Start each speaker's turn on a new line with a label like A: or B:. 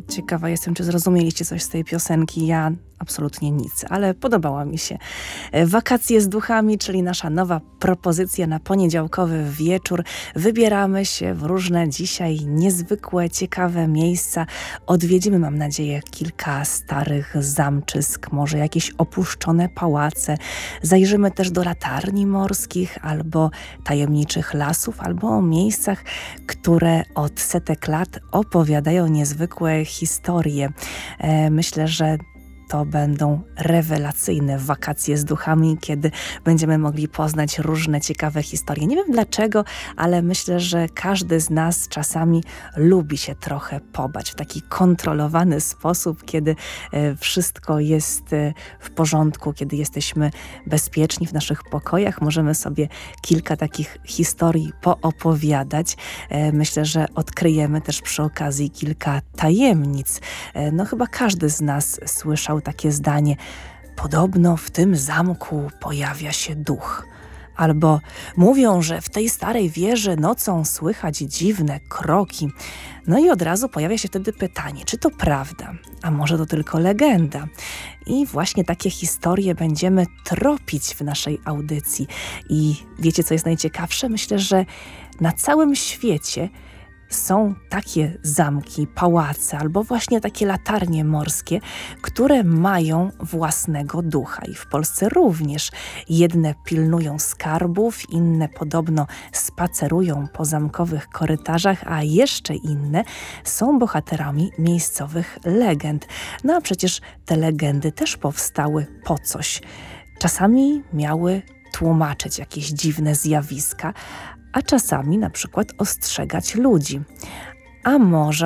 A: Ciekawa jestem, czy zrozumieliście coś z tej piosenki. Ja absolutnie nic, ale podobała mi się. Wakacje z duchami, czyli nasza nowa propozycja na poniedziałkowy wieczór. Wybieramy się w różne dzisiaj niezwykłe, ciekawe miejsca. Odwiedzimy, mam nadzieję, kilka starych zamczysk, może jakieś opuszczone pałace. Zajrzymy też do latarni morskich albo tajemniczych lasów, albo o miejscach, które od setek lat opowiadają niezwykłe historie. Myślę, że to będą rewelacyjne wakacje z duchami, kiedy będziemy mogli poznać różne ciekawe historie. Nie wiem dlaczego, ale myślę, że każdy z nas czasami lubi się trochę pobać w taki kontrolowany sposób, kiedy wszystko jest w porządku, kiedy jesteśmy bezpieczni w naszych pokojach. Możemy sobie kilka takich historii poopowiadać. Myślę, że odkryjemy też przy okazji kilka tajemnic. No chyba każdy z nas słyszał takie zdanie: podobno w tym zamku pojawia się duch. Albo mówią, że w tej starej wieży nocą słychać dziwne kroki. No i od razu pojawia się wtedy pytanie, czy to prawda, a może to tylko legenda. I właśnie takie historie będziemy tropić w naszej audycji. I wiecie, co jest najciekawsze? Myślę, że na całym świecie są takie zamki, pałace albo właśnie takie latarnie morskie, które mają własnego ducha. I w Polsce również. Jedne pilnują skarbów, inne podobno spacerują po zamkowych korytarzach, a jeszcze inne są bohaterami miejscowych legend. No a przecież te legendy też powstały po coś. Czasami miały tłumaczyć jakieś dziwne zjawiska, a czasami na przykład ostrzegać ludzi. A może